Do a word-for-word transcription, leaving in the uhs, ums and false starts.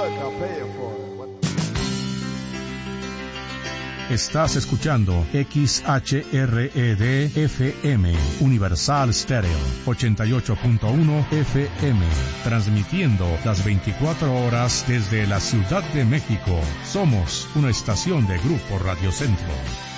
fuck, I'll pay you for it. What? Estás escuchando X H R E D F M, Universal Stereo, ochenta y ocho punto uno F M, transmitiendo las veinticuatro horas desde la Ciudad de México. Somos una estación de Grupo Radio Centro.